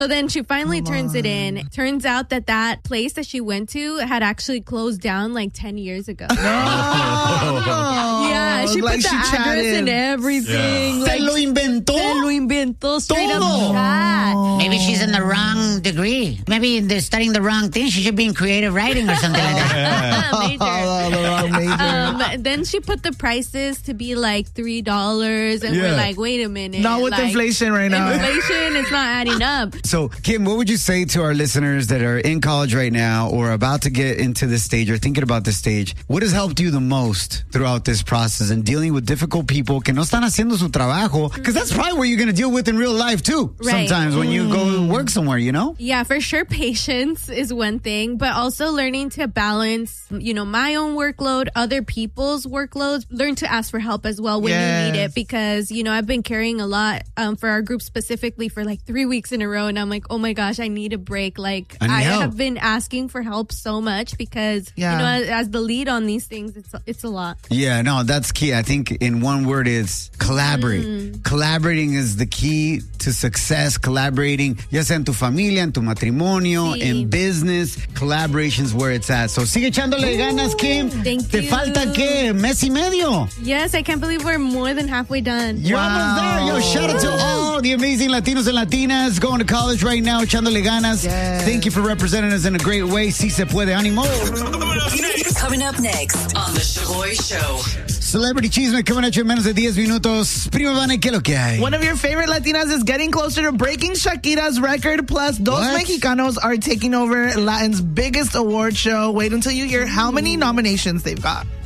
So then she finally turns it in. Turns out that place that she went to had actually closed down like 10 years ago. Yeah, she put the address and everything. Yeah. Like, Se lo inventó. Straight up chat. Maybe she's in the wrong degree. Maybe they're studying the wrong thing. She should be in creative writing or something like that. Major. Then she put the prices to be like $3, and we're like, wait a minute. Not with inflation right now. Inflation is not adding up. So, Kim, what would you say to our listeners that are in college right now or about to get into this stage or thinking about this stage? What has helped you the most throughout this process and dealing with difficult people que no están haciendo su trabajo? Because that's probably what you're going to deal with in real life, too. Right. Sometimes when you go work somewhere, you know? Yeah, for sure. Patience is one thing, but also learning to balance, my own workload, other people's workloads. Learn to ask for help as well when you need it, because, I've been carrying a lot for our group specifically for like 3 weeks in a row. And I'm like, oh my gosh, I need a break. Like, I have been asking for help so much because, as the lead on these things, it's a lot. Yeah, no, that's key. I think in one word is collaborate. Collaborating is the key to success. Collaborating, ya sea en tu familia, en tu matrimonio, in business. Collaboration's where it's at. So sigue echándole ganas, Kim. Thank Te you. falta, ¿qué? Mes y medio. Yes, I can't believe we're more than halfway done. You're almost there. Yo, shout out to all the amazing Latinos and Latinas going to college right now, echándole ganas. Yes. Thank you for representing us in a great way. Si se puede, ánimo. Coming up next on The Shaboy Show. Celebrity Chisme coming at you in menos de 10 minutos. Prima Vane, ¿qué es lo que hay? One of your favorite Latinas is getting closer to breaking Shakira's record. Plus, Dos Mexicanos are taking over Latin's biggest award show. Wait until you hear how many nominations they've got.